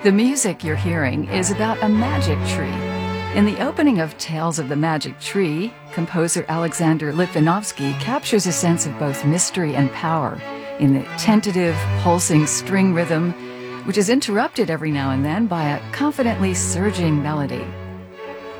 The music you're hearing is about a magic tree. In the opening of Tales of the Magic Tree, composer Alexander Litvinovsky captures a sense of both mystery and power in the tentative, pulsing string rhythm, which is interrupted every now and then by a confidently surging melody.